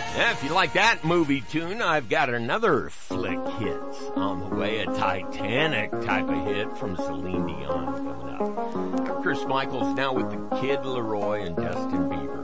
Yeah, if you like that movie tune, I've got another flick hit on the way, a Titanic type of hit from Celine Dion coming up. Chris Michaels now with the Kid Laroi and Justin Bieber.